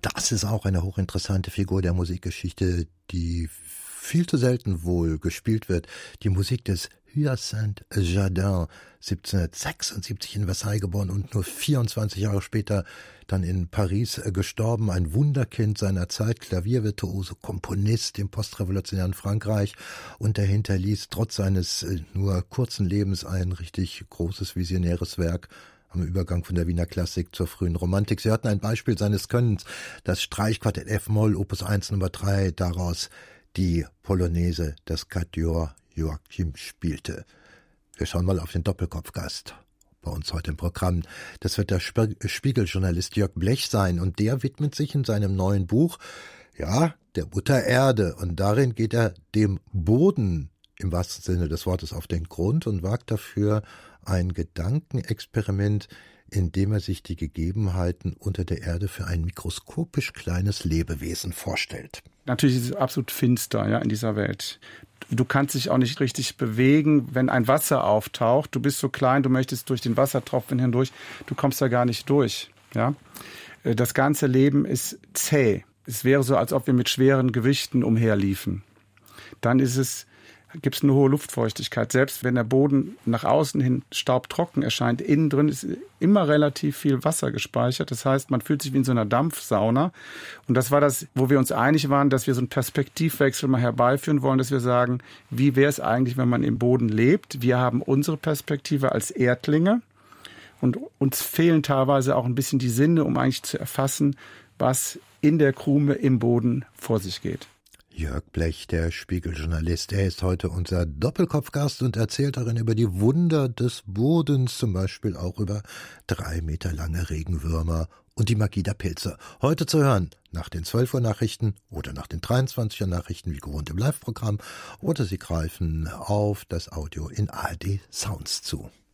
Das ist auch eine hochinteressante Figur der Musikgeschichte, die viel zu selten wohl gespielt wird. Die Musik des Hyacinthe Jardin, 1776 in Versailles geboren und nur 24 Jahre später dann in Paris gestorben. Ein Wunderkind seiner Zeit, Klaviervirtuose, Komponist im postrevolutionären Frankreich. Und er hinterließ trotz seines nur kurzen Lebens ein richtig großes visionäres Werk am Übergang von der Wiener Klassik zur frühen Romantik. Sie hatten ein Beispiel seines Könnens, das Streichquartett F-Moll, Opus 1 Nummer 3, daraus die Polonaise des Quatuor Joachim spielte. Wir schauen mal auf den Doppelkopfgast bei uns heute im Programm. Das wird der Spiegeljournalist Jörg Blech sein und der widmet sich in seinem neuen Buch, der Mutter Erde, und darin geht er dem Boden im wahrsten Sinne des Wortes auf den Grund und wagt dafür ein Gedankenexperiment, in dem er sich die Gegebenheiten unter der Erde für ein mikroskopisch kleines Lebewesen vorstellt. Natürlich ist es absolut finster, in dieser Welt. Du kannst dich auch nicht richtig bewegen, wenn ein Wasser auftaucht. Du bist so klein, du möchtest durch den Wassertropfen hindurch, du kommst da gar nicht durch. Ja? Das ganze Leben ist zäh. Es wäre so, als ob wir mit schweren Gewichten umherliefen. Dann gibt es eine hohe Luftfeuchtigkeit. Selbst wenn der Boden nach außen hin staubtrocken erscheint, innen drin ist immer relativ viel Wasser gespeichert. Das heißt, man fühlt sich wie in so einer Dampfsauna. Und das war das, wo wir uns einig waren, dass wir so einen Perspektivwechsel mal herbeiführen wollen, dass wir sagen, wie wäre es eigentlich, wenn man im Boden lebt? Wir haben unsere Perspektive als Erdlinge und uns fehlen teilweise auch ein bisschen die Sinne, um eigentlich zu erfassen, was in der Krume im Boden vor sich geht. Jörg Blech, der Spiegeljournalist, er ist heute unser Doppelkopfgast und erzählt darin über die Wunder des Bodens, zum Beispiel auch über 3 Meter lange Regenwürmer und die Magie der Pilze. Heute zu hören nach den 12 Uhr Nachrichten oder nach den 23 Uhr Nachrichten, wie gewohnt im Live-Programm, oder Sie greifen auf das Audio in ARD Sounds zu.